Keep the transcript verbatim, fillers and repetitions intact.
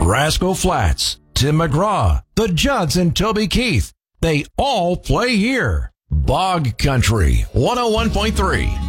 Rascal Flats, Tim McGraw, the Judds and Toby Keith. They all play here. Bog Country one oh one point three.